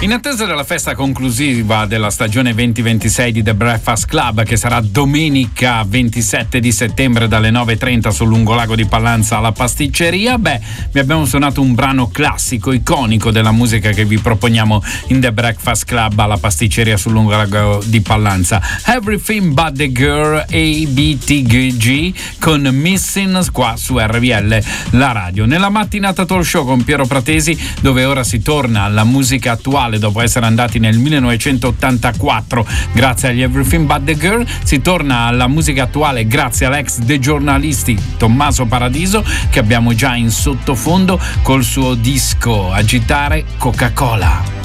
In attesa della festa conclusiva della stagione 2026 di The Breakfast Club, che sarà domenica 27 di settembre dalle 9:30 sul lungolago di Pallanza alla pasticceria, vi abbiamo suonato un brano classico, iconico della musica che vi proponiamo in The Breakfast Club alla pasticceria sul lungolago di Pallanza. Everything But The Girl, ABTG con Missing, qua su RVL, la radio. Nella mattinata talk show con Piero Pratesi, dove ora si torna alla musica attuale dopo essere andati nel 1984 grazie agli Everything But The Girl, si torna alla musica attuale grazie all'ex dei giornalisti Tommaso Paradiso, che abbiamo già in sottofondo col suo disco Agitare Coca-Cola.